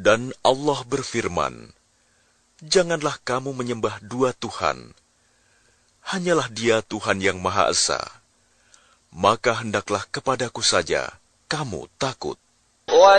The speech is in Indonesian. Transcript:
Dan Allah berfirman, "Janganlah kamu menyembah dua Tuhan. Hanyalah Dia Tuhan yang Maha Esa. Maka hendaklah kepadaku saja kamu takut."